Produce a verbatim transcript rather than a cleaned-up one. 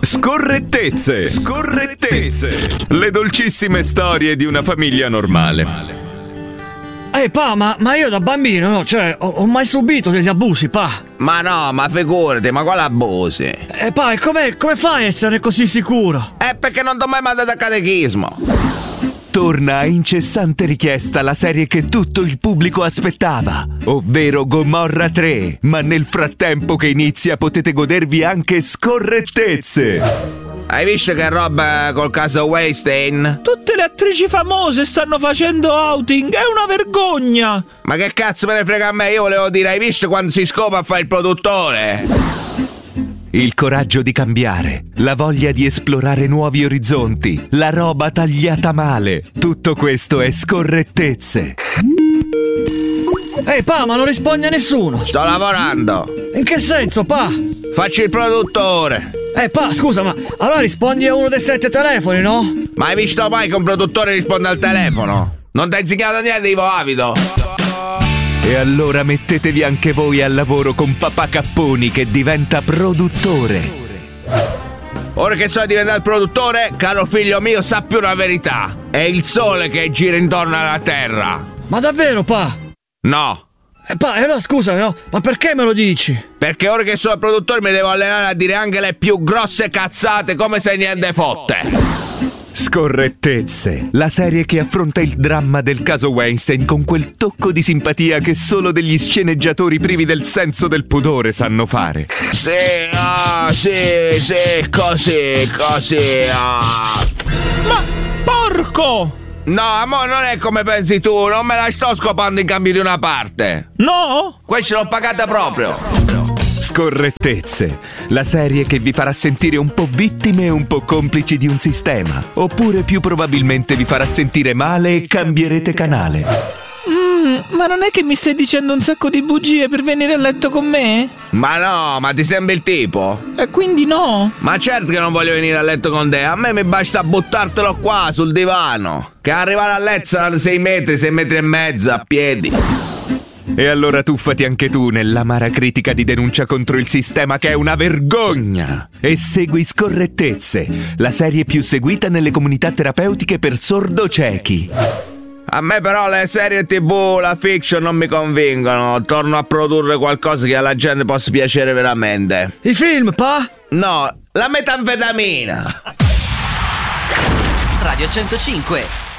Scorrettezze. Scorrettezze. Le dolcissime storie di una famiglia normale. Ehi, pa, ma, ma io da bambino, no, cioè, ho, ho mai subito degli abusi, pa. Ma no, ma figurati, ma quale abusi? E pa, e come, come fai a essere così sicuro? È perché non t'ho mai mandato a catechismo. Torna a incessante richiesta la serie che tutto il pubblico aspettava, ovvero Gomorra tre, ma nel frattempo che inizia potete godervi anche Scorrettezze. Hai visto che roba col caso Weinstein? Tutte le attrici famose stanno facendo outing, è una vergogna! Ma che cazzo me ne frega a me? Io volevo dire, hai visto quando si scopa a fare il produttore? Il coraggio di cambiare, la voglia di esplorare nuovi orizzonti, la roba tagliata male, tutto questo è Scorrettezze. Ehi, pa, ma non rispondi a nessuno. Sto lavorando. In che senso, pa? Faccio il produttore. Eh, pa, scusa, ma allora rispondi a uno dei sette telefoni, no? Ma hai visto mai che un produttore risponde al telefono? Non ti hai insegnato niente, Ivo Avido. E allora mettetevi anche voi al lavoro con papà Capponi che diventa produttore. Ora che sono diventato produttore, caro figlio mio, sappi una verità. È il sole che gira intorno alla terra. Ma davvero, pa? No. Eh, pa, allora scusami, no? Ma perché me lo dici? Perché ora che sono produttore mi devo allenare a dire anche le più grosse cazzate come se niente fotte. Scorrettezze, la serie che affronta il dramma del caso Weinstein con quel tocco di simpatia che solo degli sceneggiatori privi del senso del pudore sanno fare. Sì, ah, sì, sì, così, così, ah. Ma porco! No, amore, non è come pensi tu, non me la sto scopando in cambio di una parte. No? Questa l'ho pagata proprio. Scorrettezze, la serie che vi farà sentire un po' vittime e un po' complici di un sistema, oppure più probabilmente vi farà sentire male e cambierete canale. Mm, ma non è che mi stai dicendo un sacco di bugie per venire a letto con me? Ma no, ma ti sembra il tipo? E quindi no? Ma certo che non voglio venire a letto con te, a me mi basta buttartelo qua sul divano. Che arrivare a letto saranno sei metri, sei metri e mezzo a piedi. E allora tuffati anche tu nell'amara critica di denuncia contro il sistema che è una vergogna e segui Scorrettezze, la serie più seguita nelle comunità terapeutiche per sordociechi. A me però le serie tv, la fiction non mi convincono, torno a produrre qualcosa che alla gente possa piacere veramente. I film, pa? No, la metanfetamina. Radio centocinque